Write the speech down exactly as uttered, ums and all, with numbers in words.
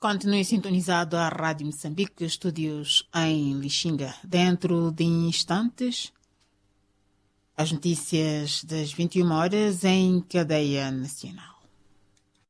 Continue sintonizado à Rádio Moçambique, estúdios em Lixinga. Dentro de instantes, as notícias das vinte e uma horas em cadeia nacional.